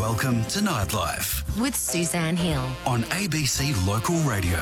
Welcome to Nightlife with Suzanne Hill on ABC Local Radio.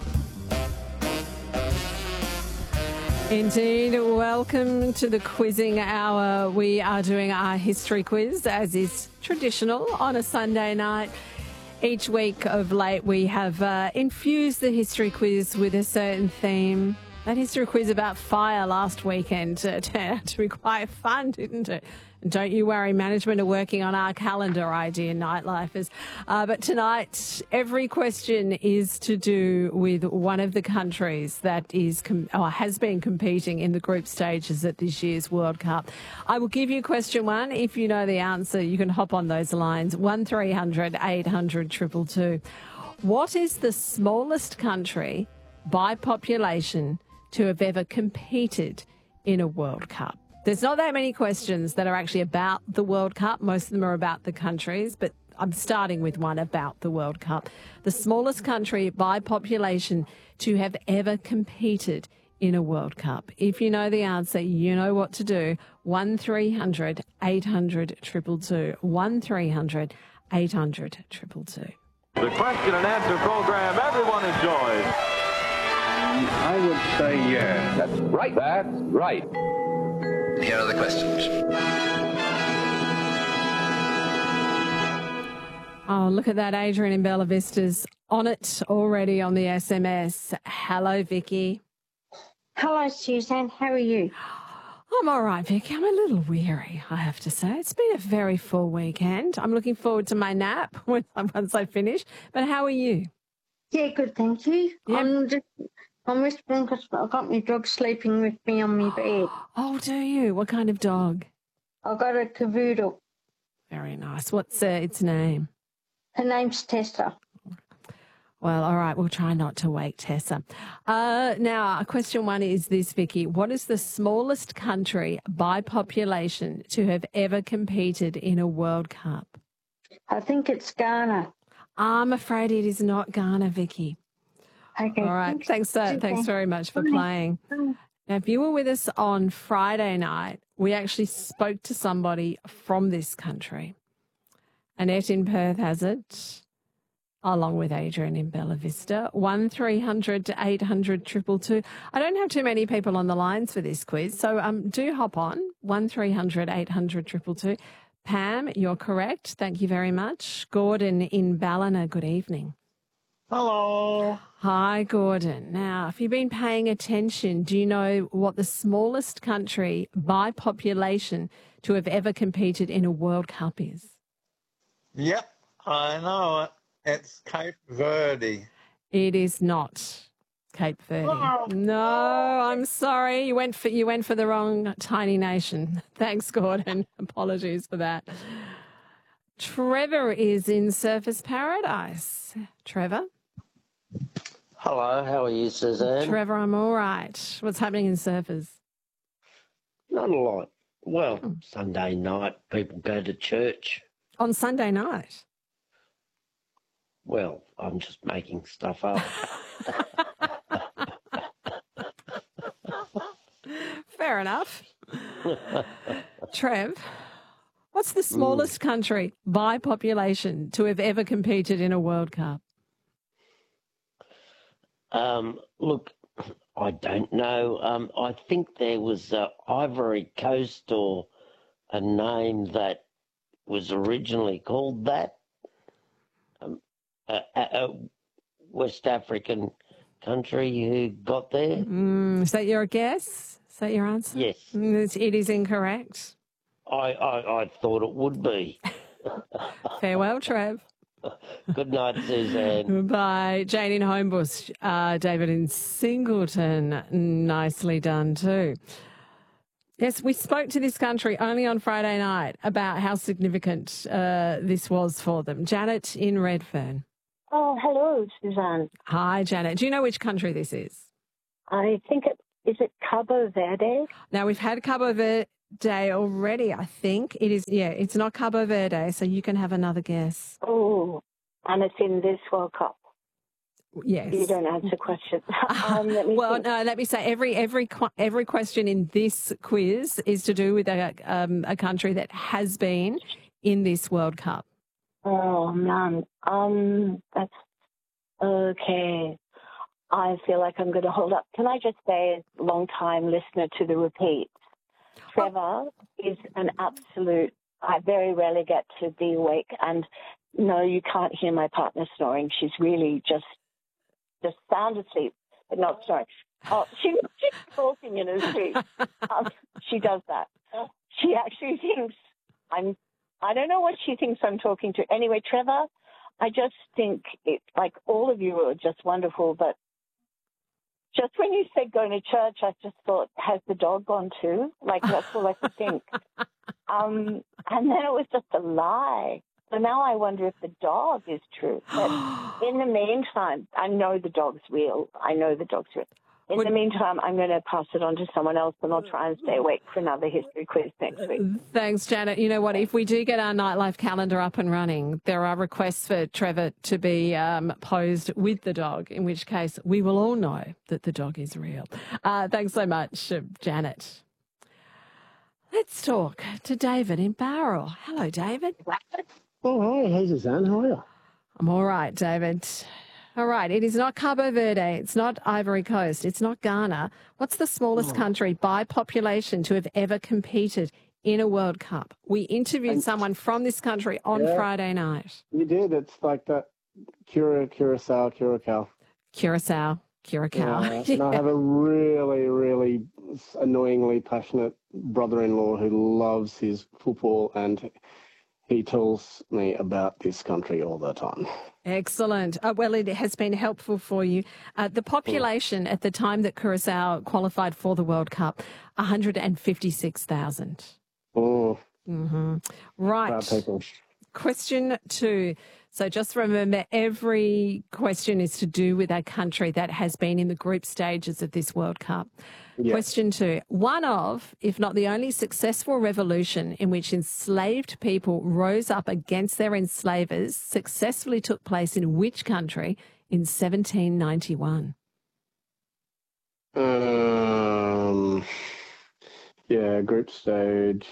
Indeed, welcome to the quizzing hour. We are doing our history quiz, as is traditional, on a Sunday night. Each week of late, we have infused the history quiz with a certain theme. That history quiz about fire last weekend turned out to be quite fun, didn't it? And don't you worry, management are working on our calendar idea, Nightlifers. But tonight, every question is to do with one of the countries that has been competing in the group stages at this year's World Cup. I will give you question one. If you know the answer, you can hop on those lines, 1300 800 222. What is the smallest country by population to have ever competed in a World Cup? There's not that many questions that are actually about the World Cup. Most of them are about the countries, but I'm starting with one about the World Cup. The smallest country by population to have ever competed in a World Cup. If you know the answer, you know what to do. 1300 800 222. 1300 800 222. The question and answer program everyone enjoys. I would say yes. That's right. That's right. Here are the questions. Oh, look at that. Adrian in Bella Vista's on it already on the SMS. Hello, Vicky. Hello, Suzanne. How are you? I'm all right, Vicky. I'm a little weary, I have to say. It's been a very full weekend. I'm looking forward to my nap once I finish. But how are you? Yeah, good, thank you. Yep. I'm whispering because I've got my dog sleeping with me on my bed. Oh, do you? What kind of dog? I've got a cavoodle. Very nice. What's its name? Her name's Tessa. Well, all right. We'll try not to wake Tessa. Now, question one is this, Vicky. What is the smallest country by population to have ever competed in a World Cup? I think it's Ghana. I'm afraid it is not Ghana, Vicky. Okay. All right. Thanks very much for playing. Now, if you were with us on Friday night, we actually spoke to somebody from this country. Annette in Perth has it, along with Adrian in Bella Vista. 1300 800 222. I don't have too many people on the lines for this quiz, so do hop on, 1300 800 222. Pam, you're correct. Thank you very much. Gordon in Ballina, good evening. Hello. Hi, Gordon. Now, if you've been paying attention, do you know what the smallest country by population to have ever competed in a World Cup is? Yep, I know it. It's Cape Verde. It is not Cape Verde. Wow. No, I'm sorry. You went for the wrong tiny nation. Thanks, Gordon. Apologies for that. Trevor is in Surfers Paradise. Trevor? Hello, how are you, Suzanne? Trevor, I'm all right. What's happening in Surfers? Not a lot. Well, Sunday night, people go to church. On Sunday night? Well, I'm just making stuff up. Fair enough. Trev, what's the smallest country by population to have ever competed in a World Cup? Look, I don't know. I think there was Ivory Coast or a name that was originally called that. A West African country who got there. Is that your guess? Is that your answer? Yes. It is incorrect. I thought it would be. Farewell, Trev. Good night, Suzanne. Bye. Jane in Homebush, David in Singleton. Nicely done too. Yes, we spoke to this country only on Friday night about how significant this was for them. Janet in Redfern. Oh, hello, Suzanne. Hi, Janet. Do you know which country this is? I think is it Cabo Verde? Now, we've had Cabo Verde already, I think. It is, it's not Cabo Verde, so you can have another guess. Oh, and it's in this World Cup. Yes. You don't answer questions. Let me say every question in this quiz is to do with a country that has been in this World Cup. Oh, man. That's okay. I feel like I'm going to hold up. Can I just say, as a long-time listener to the repeats, Trevor is an absolute... I very rarely get to be awake, and no, you can't hear my partner snoring. She's really just sound asleep, but not snoring. Oh, she's talking in her sleep. She does that. She actually thinks I don't know what she thinks I'm talking to. Anyway, Trevor, I just think it's like all of you are just wonderful, but just when you said going to church, I just thought, has the dog gone too? Like, that's all I could think. And then it was just a lie. So now I wonder if the dog is true. But in the meantime, I know the dog's real. In the meantime, I'm going to pass it on to someone else, and I'll try and stay awake for another history quiz next week. Thanks, Janet. You know what? If we do get our nightlife calendar up and running, there are requests for Trevor to be posed with the dog, in which case we will all know that the dog is real. Thanks so much, Janet. Let's talk to David in Bowral. Hello, David. Oh, hi. Hey, Suzanne. How are you? I'm all right, David. All right. It is not Cabo Verde. It's not Ivory Coast. It's not Ghana. What's the smallest country by population to have ever competed in a World Cup? We interviewed someone from this country on Friday night. You did. It's like that Curacao. Curacao. Yeah. And I have a really, really annoyingly passionate brother-in-law who loves his football, and he tells me about this country all the time. Excellent. Well, it has been helpful for you. The population at the time that Curacao qualified for the World Cup, 156,000. Oh. Mm-hmm. Right. Proud people. Question 2. So just remember, every question is to do with a country that has been in the group stages of this World Cup. Yeah. Question 2. One of, if not the only successful revolution in which enslaved people rose up against their enslavers successfully took place in which country in 1791? Group stage.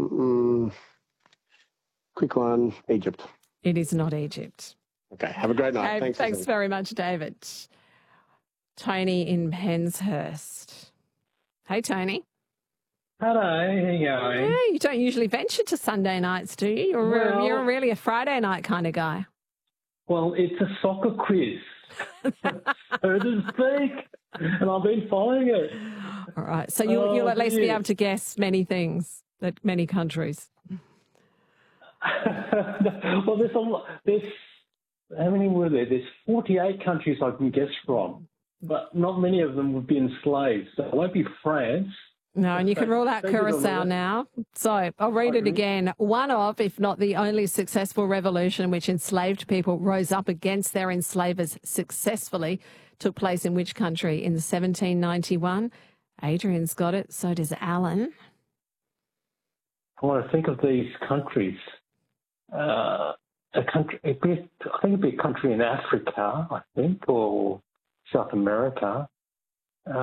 Quick one, Egypt. It is not Egypt. Okay, have a great night. Thanks very much, David. Tony in Penshurst. Hey, Tony. Hello, how you going? Yeah, you don't usually venture to Sunday nights, do you? You're really a Friday night kind of guy. Well, it's a soccer quiz, so to speak, and I've been following it. All right, so you'll at least be able to guess many things, many countries. Well, there's a lot. How many were there? There's 48 countries I can guess from, but not many of them would be enslaved. So it won't be France. No, and you can rule out Curacao now. So I'll read it again. One of, if not the only successful revolution in which enslaved people rose up against their enslavers successfully took place in which country in 1791? Adrian's got it. So does Alan. I want to think of these countries. I think it'd be a country in Africa, I think, or South America. There's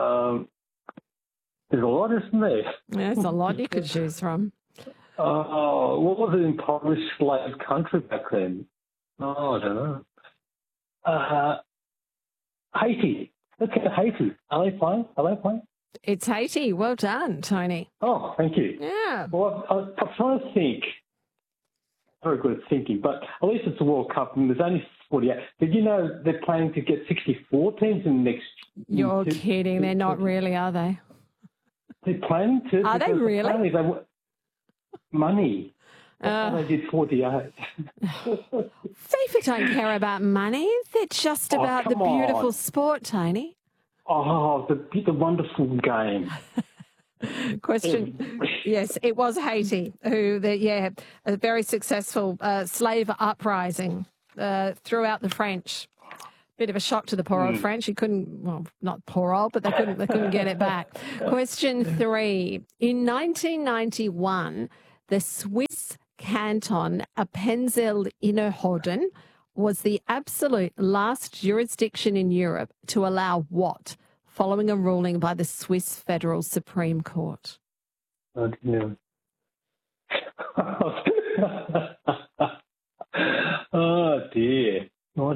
a lot, isn't there? Yeah, there's a lot you could choose from. What was it in Polish slave country back then? Oh, I don't know. Haiti. Let's get Haiti. Are they playing? It's Haiti. Well done, Tony. Oh, thank you. Yeah. Well, I'm trying to think. Very good at thinking, but at least it's a World Cup and there's only 48. Did you know they're planning to get 64 teams in the next... You're kidding. They're not really, are they? They're planning to. Are they really? Money. They did 48. FIFA don't care about money. They're just about the beautiful sport, Tony. Oh, the wonderful game. Question. Yes, it was Haiti who, a very successful slave uprising throughout the French. Bit of a shock to the poor old French. You couldn't, well, not poor old, but they couldn't get it back. Question 3. In 1991, the Swiss canton Appenzell-Innerrhoden was the absolute last jurisdiction in Europe to allow what, following a ruling by the Swiss Federal Supreme Court?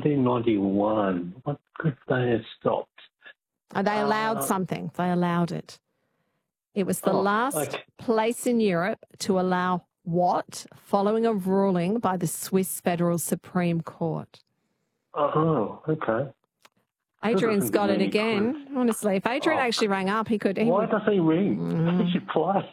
1991. What could they have stopped? They allowed something. They allowed it. It was the last place in Europe to allow what, following a ruling by the Swiss Federal Supreme Court. Oh, okay. Adrian's got it again. Honestly, if Adrian actually rang up, he could. Why does he ring? He should play.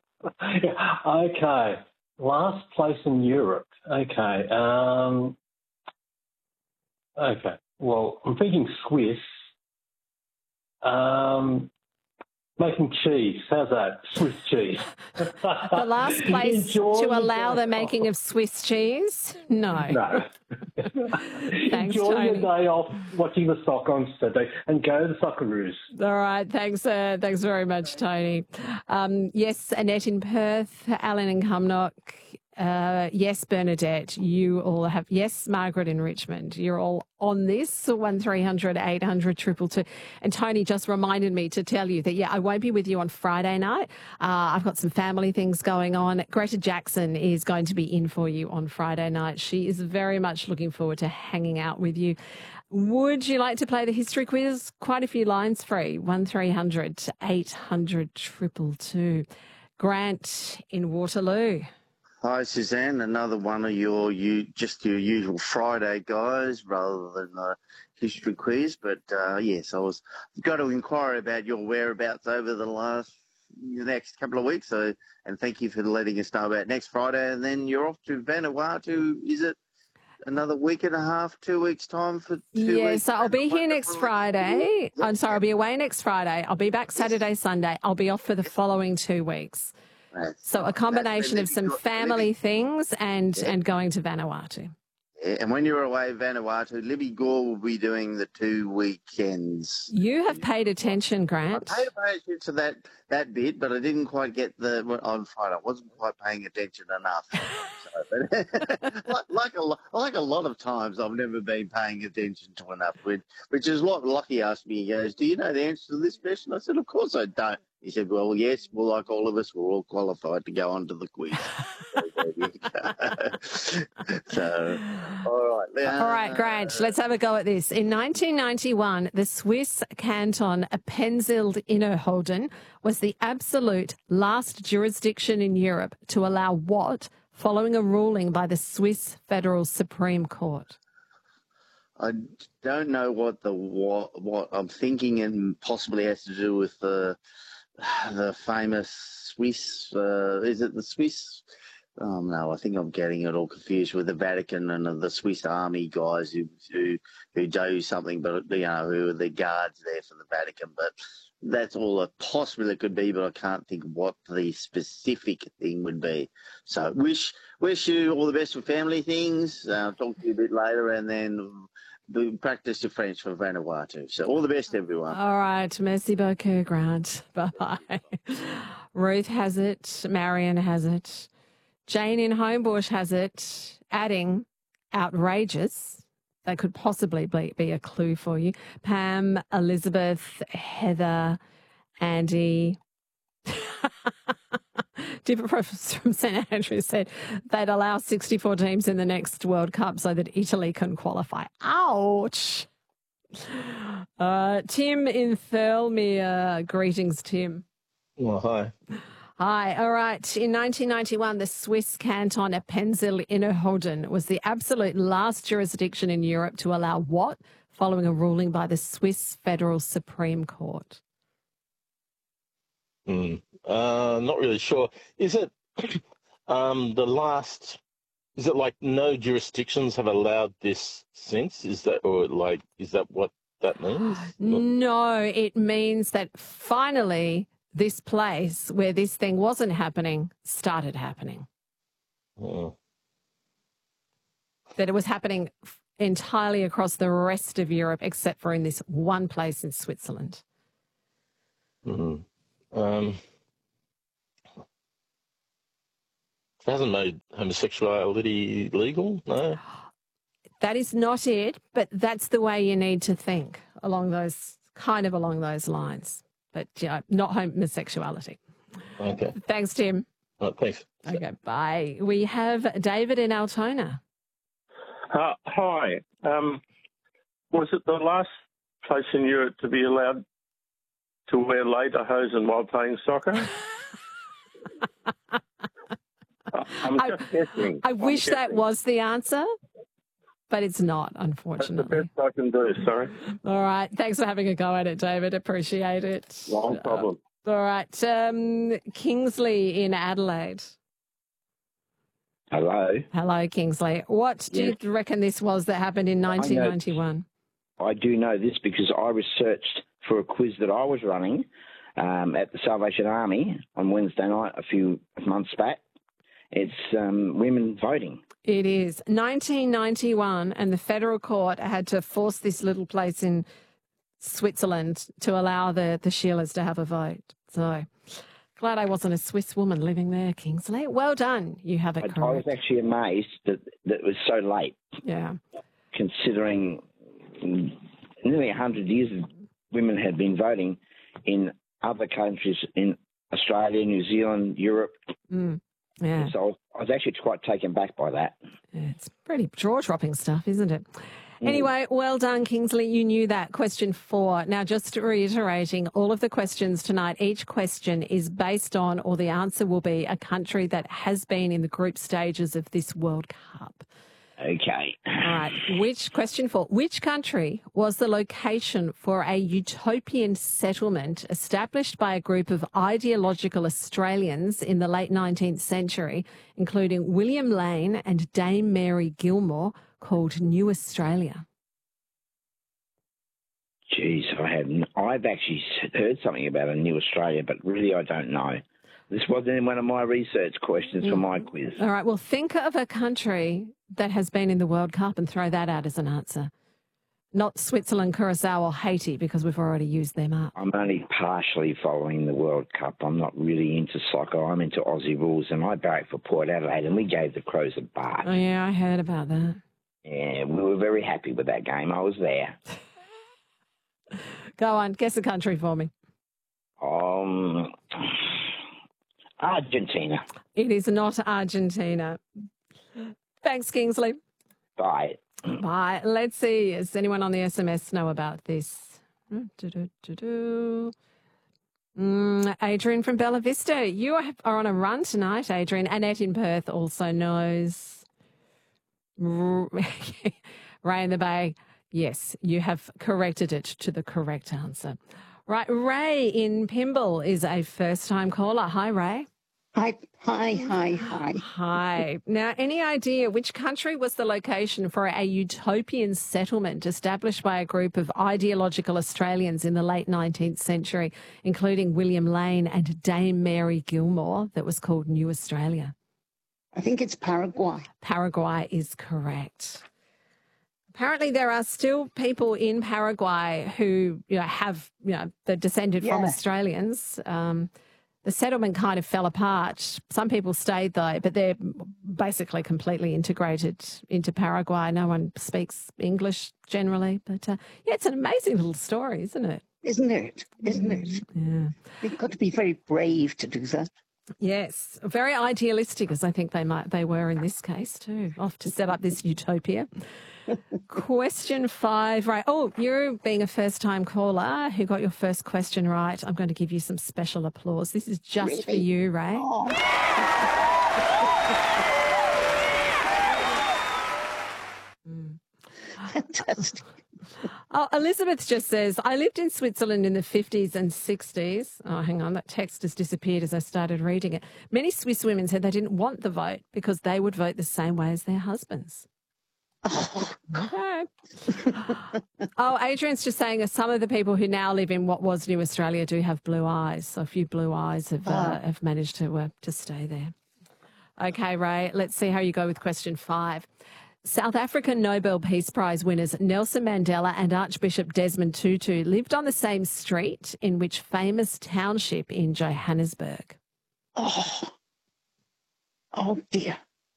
Okay. Last place in Europe. Okay. Okay. Well, I'm thinking Swiss. Making cheese. How's that? Swiss cheese. The last place to allow the making of Swiss cheese? No. Thanks, Enjoy Tony. your day off watching the soccer on Saturday and go to the Socceroos. All right. Thanks very much, Tony. Yes, Annette in Perth, Alan in Cumnock. Yes, Bernadette, you all have. Yes, Margaret in Richmond, you're all on this. 1300 800 222. And Tony just reminded me to tell you that, I won't be with you on Friday night. I've got some family things going on. Greta Jackson is going to be in for you on Friday night. She is very much looking forward to hanging out with you. Would you like to play the history quiz? Quite a few lines free. 1300 800 222. Grant in Waterloo. Hi, Suzanne. Another one of your usual Friday guys rather than a history quiz. But, yes, I've got to inquire about your whereabouts over the next couple of weeks. And thank you for letting us know about next Friday. And then you're off to Vanuatu. Is it another week and a half, 2 weeks' time for 2 weeks? Yes, so I'll be here next Friday. I'm sorry, I'll be away next Friday. I'll be back Saturday, Sunday. I'll be off for the following 2 weeks. So a combination of some family things and going to Vanuatu. Yeah, and when you're away Vanuatu, Libby Gore will be doing the 2 weekends. You have paid attention, Grant. I paid attention to that bit, but I didn't quite get on Friday. I wasn't quite paying attention enough. like a lot of times, I've never been paying attention to enough. Which is what Lockie asked me. He goes, "Do you know the answer to this question?" I said, "Of course I don't." He said, "Well, yes, well, like all of us, we're all qualified to go on to the quiz." So, all right, Grant, let's have a go at this. In 1991, the Swiss canton Appenzell-Innerrhoden was the absolute last jurisdiction in Europe to allow what, following a ruling by the Swiss Federal Supreme Court? I don't know what I'm thinking, and possibly has to do with the famous Swiss. Is it the Swiss? Oh no, I think I'm getting it all confused with the Vatican and the Swiss Army guys who do something, but who are the guards there for the Vatican. But that's all it possibly could be, but I can't think what the specific thing would be. So wish you all the best with family things. I'll talk to you a bit later, and then practice your French for Vanuatu. So all the best, everyone. All right. Merci beaucoup, Grant. Bye-bye. Ruth has it. Marion has it. Jane in Homebush has it, adding outrageous. That could possibly be a clue for you. Pam, Elizabeth, Heather, Andy. Different Professors from St Andrews said they'd allow 64 teams in the next World Cup so that Italy can qualify. Ouch. Tim in Thirlmere. Greetings, Tim. Well, hi. Hi. All right. In 1991, the Swiss canton Appenzell-Innerrhoden was the absolute last jurisdiction in Europe to allow what, following a ruling by the Swiss Federal Supreme Court? Not really sure. Is it the last? Is it like no jurisdictions have allowed this since? Is that what that means? No, it means that finally this place where this thing wasn't happening started happening. Oh. That it was happening entirely across the rest of Europe except for in this one place in Switzerland. Mm-hmm. It hasn't made homosexuality legal, no? That is not it, but that's the way you need to think along those lines. But not homosexuality. Okay. Thanks, Tim. Thanks. Okay, bye. We have David in Altona. Hi. Was it the last place in Europe to be allowed to wear lederhosen while playing soccer? I'm just guessing. I wish that was the answer, but it's not, unfortunately. That's the best I can do, sorry. All right. Thanks for having a go at it, David. Appreciate it. No problem. All right. Kingsley in Adelaide. Hello. Hello, Kingsley. What do you reckon this was that happened in 1991? I do know this because I researched for a quiz that I was running at the Salvation Army on Wednesday night a few months back. It's women voting. It is 1991, and the federal court had to force this little place in Switzerland to allow the Sheilas to have a vote. So glad I wasn't a Swiss woman living there, Kingsley. Well done. You have it correct. I was actually amazed that it was so late. Yeah. Considering nearly 100 years women had been voting in other countries in Australia, New Zealand, Europe. Yeah. So I was actually quite taken back by that. Yeah, it's pretty jaw-dropping stuff, isn't it? Anyway, well done, Kingsley. You knew that. Question 4. Now, just reiterating all of the questions tonight, each question is based on, or the answer will be, a country that has been in the group stages of this World Cup. Okay. All right. Question 4. Which country was the location for a utopian settlement established by a group of ideological Australians in the late 19th century, including William Lane and Dame Mary Gilmore, called New Australia? Geez, I've actually heard something about a New Australia, but really I don't know. This wasn't in one of my research questions for my quiz. All right. Well, think of a country that has been in the World Cup and throw that out as an answer. Not Switzerland, Curacao or Haiti, because we've already used them up. I'm only partially following the World Cup. I'm not really into soccer. I'm into Aussie rules, and I barracked for Port Adelaide, and we gave the Crows a bath. Oh, yeah, I heard about that. Yeah, we were very happy with that game. I was there. Go on, guess a country for me. Argentina. It is not Argentina. Thanks, Kingsley. Bye. Bye. Let's see. Does anyone on the SMS know about this? Adrian from Bella Vista. You are on a run tonight, Adrian. Annette in Perth also knows. Ray in the Bay. Yes, you have corrected it to the correct answer. Right, Ray in Pymble is a first-time caller. Hi, Ray. Hi. Hi. Now, any idea which country was the location for a utopian settlement established by a group of ideological Australians in the late 19th century, including William Lane and Dame Mary Gilmore, that was called New Australia? I think it's Paraguay. Paraguay is correct. Apparently, there are still people in Paraguay who they're descended from Australians. The settlement kind of fell apart. Some people stayed though, but they're basically completely integrated into Paraguay. No one speaks English generally, but it's an amazing little story, isn't it? Isn't it? Yeah. You've got to be very brave to do that. Yes, very idealistic, as I think they were in this case too, off to set up this utopia. Question 5, right. Oh, you're being a first-time caller who got your first question right. I'm going to give you some special applause. This is just for you, Ray. Oh. Fantastic. Oh, Elizabeth just says, I lived in Switzerland in the 50s and 60s. Oh, hang on, that text has disappeared as I started reading it. Many Swiss women said they didn't want the vote because they would vote the same way as their husbands. Okay. Adrian's just saying that some of the people who now live in what was New Australia do have blue eyes. So a few blue eyes have managed to stay there. Okay, Ray, let's see how you go with question 5. South African Nobel Peace Prize winners Nelson Mandela and Archbishop Desmond Tutu lived on the same street in which famous township in Johannesburg? Oh dear.